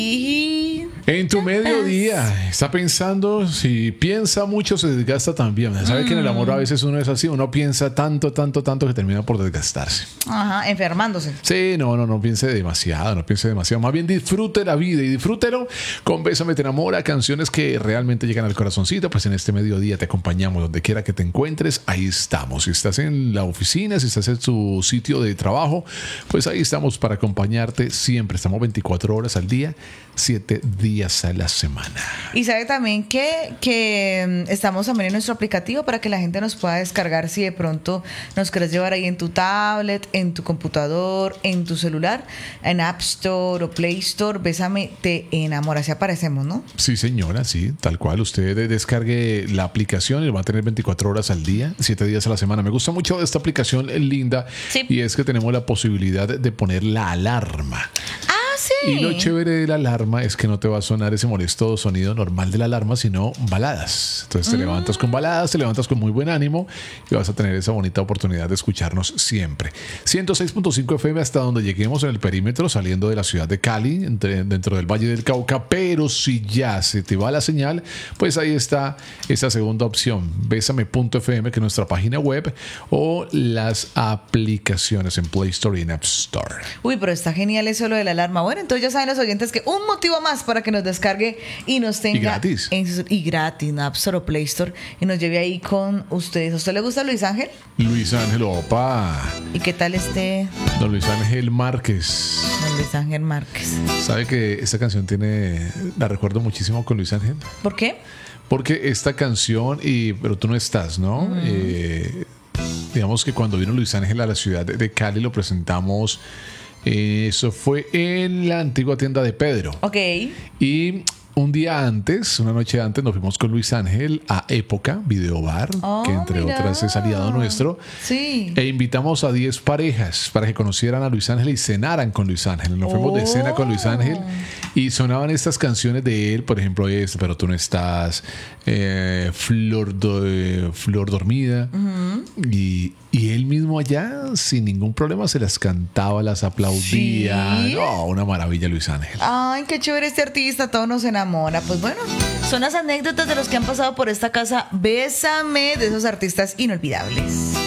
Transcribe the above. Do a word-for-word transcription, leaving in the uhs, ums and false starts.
En tu mediodía, está pensando, si piensa mucho se desgasta también. ¿Sabe mm. que en el amor a veces uno es así? Uno piensa tanto, tanto, tanto que termina por desgastarse. Ajá, enfermándose. Sí, no, no, no piense demasiado, no piense demasiado. Más bien disfrute la vida y disfrútelo con Bésame te enamora, canciones que realmente llegan al corazoncito. Pues en este mediodía te acompañamos donde quiera que te encuentres, ahí estamos. Si estás en la oficina, si estás en tu sitio de trabajo, pues ahí estamos para acompañarte siempre. Estamos veinticuatro horas al día, siete días a la semana. Y sabe también que, que estamos también en nuestro aplicativo para que la gente nos pueda descargar si de pronto nos quieres llevar ahí en tu tablet, en tu computador, en tu celular, en App Store o Play Store. Bésame te enamora, así aparecemos, ¿no? Sí, señora, sí, tal cual. Usted descargue la aplicación y va a tener veinticuatro horas al día, siete días a la semana. Me gusta mucho esta aplicación, es linda, sí. Y es que tenemos la posibilidad de poner la alarma. Ah, sí. Y lo chévere de la alarma es que no te va a sonar ese molesto sonido normal de la alarma, sino baladas. Entonces te mm. levantas con baladas, te levantas con muy buen ánimo y vas a tener esa bonita oportunidad de escucharnos siempre. ciento seis punto cinco F M hasta donde lleguemos en el perímetro, saliendo de la ciudad de Cali, entre, dentro del Valle del Cauca. Pero si ya se te va la señal, pues ahí está esa segunda opción, bésame punto F M, que es nuestra página web, o las aplicaciones en Play Store y en App Store. Uy, pero está genial eso lo de la alarma. Bueno, entonces ya saben los oyentes que un motivo más para que nos descargue y nos tenga. Y gratis. En su, y gratis, en App Store o Play Store, y nos lleve ahí con ustedes. ¿A usted le gusta Luis Ángel? Luis Ángel, opa. ¿Y qué tal este? Don Luis Ángel Márquez. Don Luis Ángel Márquez. ¿Sabe que esta canción tiene, la recuerdo muchísimo con Luis Ángel? ¿Por qué? Porque esta canción, y pero tú no estás, ¿no? Mm. Eh, digamos que cuando vino Luis Ángel a la ciudad de Cali lo presentamos. Eso fue en la antigua tienda de Pedro. Ok. Y un día antes, una noche antes, nos fuimos con Luis Ángel a Época Video Bar, oh, que entre mira. otras es aliado nuestro. Sí. E invitamos a diez parejas para que conocieran a Luis Ángel y cenaran con Luis Ángel. Nos fuimos oh. de cena con Luis Ángel y sonaban estas canciones de él, por ejemplo, esta, Pero tú no estás, eh, Flor, do, eh, Flor Dormida. Uh-huh. Y, y él mismo allá, sin ningún problema, se las cantaba, las aplaudía. ¿Sí? No, una maravilla, Luis Ángel. Ay, qué chévere este artista, todos nos enamora. Pues bueno, son las anécdotas de los que han pasado por esta casa. Bésame, de esos artistas inolvidables.